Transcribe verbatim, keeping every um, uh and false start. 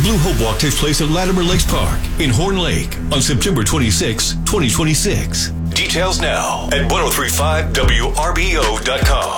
Blue Hope Walk takes place at Latimer Lakes Park in Horn Lake on September twenty-sixth, twenty twenty-six. Details now at ten thirty-five W R B O dot com.